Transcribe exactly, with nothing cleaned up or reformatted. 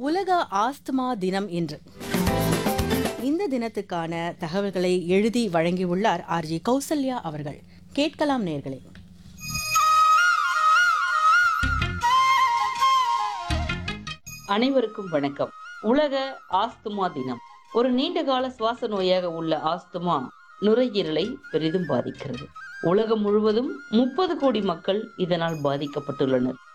உலக ஆஸ்துமா தினம் இன்று. இந்த தினத்துக்கான தகவல்களை எழுதி வழங்கியுள்ளார் ஆர்ஜி கௌசல்யா அவர்கள். கேட்கலாம் நேயர்களே. அனைவருக்கும் வணக்கம். உலக ஆஸ்துமா தினம். ஒரு நீண்டகால சுவாச நோயாக உள்ள ஆஸ்துமா நுரையீரலை பெரிதும் பாதிக்கிறது. உலகம் முழுவதும் முப்பது கோடி மக்கள் இதனால் பாதிக்கப்பட்டுள்ளனர்.